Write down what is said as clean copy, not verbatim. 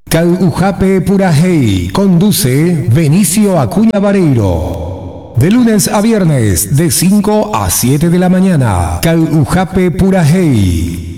Calhujape Purajey. Conduce Benicio Acuña Vareiro. De lunes a viernes, de 5 a 7 de la mañana. Calhujape Purajey.